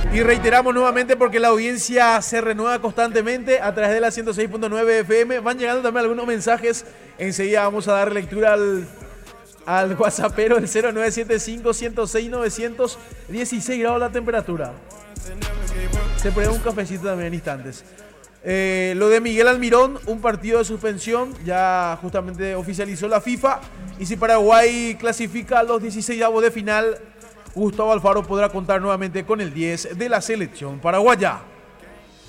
Y reiteramos nuevamente porque la audiencia se renueva constantemente a través de la 106.9 FM. Van llegando también algunos mensajes. Enseguida vamos a dar lectura al WhatsAppero, el 0975-106-900. 16 grados la temperatura. Se pone un cafecito también en instantes. Lo de Miguel Almirón, un partido de suspensión, ya justamente oficializó la FIFA. Y si Paraguay clasifica a los 16avos de final, Gustavo Alfaro podrá contar nuevamente con el 10 de la selección paraguaya.